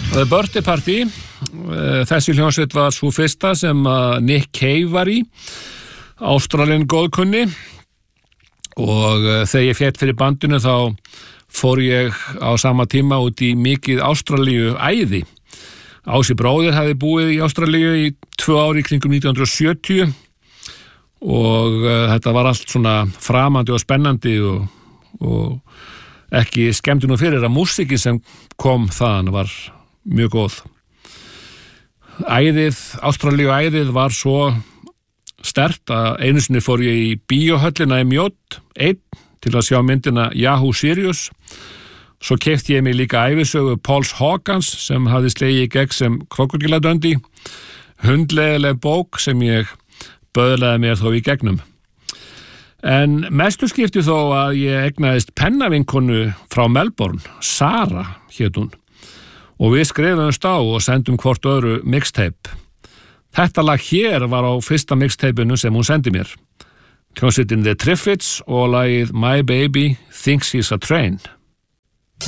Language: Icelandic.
The Birthday Party, þessi hljómsveit var svo fyrsta sem Nick Cave var í, Ástralinn góðkunni, og þegar ég féll fyrir bandinu þá fór ég á sama tíma út í mikið Ástralíu æði. Ási bróðir hafði búið í Ástralíu í 2 ári kringum 1970 og þetta var allt svona framandi og spennandi og ekki skemmti nú fyrir að músíkin sem kom þaðan var mjög góð. Ástralíu æðið var svo sterkt að einu sinni fór ég í bíóhöllina í Mjódd 1 til að sjá myndina Yahoo Serious. Svo keypti ég mig líka ævisögu Pauls Hawkins sem hafði slegið í gegn sem Krokodíladöndi, hundleðileg bók sem ég böðlaði mér þó í gegnum. En mestu skipti þó að ég egnaðist pennavinkonu frá Melbourne, Sara hét hún, og við skrifumst á og sendum hvort öðru mixtape. Þetta lag hér var á fyrsta mixtapeinu sem hún sendi mér. Hljómsveitin The Triffids og lagið My Baby Thinks He's a Train.